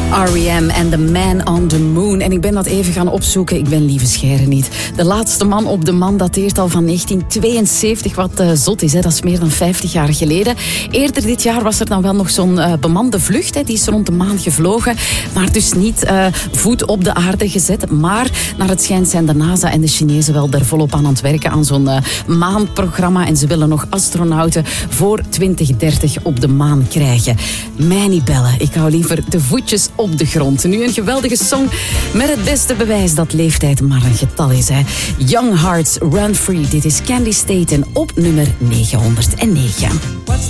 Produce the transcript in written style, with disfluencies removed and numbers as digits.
R.E.M. en The Man on the Moon. En ik ben dat even gaan opzoeken. Ik ben lieve scheren niet. De laatste man op de maan dateert al van 1972. Wat zot is, hè? Dat is meer dan 50 jaar geleden. Eerder dit jaar was er dan wel nog zo'n bemande vlucht. Hè? Die is rond de maan gevlogen. Maar dus niet voet op de aarde gezet. Maar naar het schijnt zijn de NASA en de Chinezen wel daar volop aan het werken. Aan zo'n maanprogramma. En ze willen nog astronauten voor 2030 op de maan krijgen. Mij niet bellen. Ik hou liever de voetjes op de grond. Nu een geweldige song met het beste bewijs dat leeftijd maar een getal is. Hè. Young Hearts Run Free. Dit is Candy Staten op nummer 909.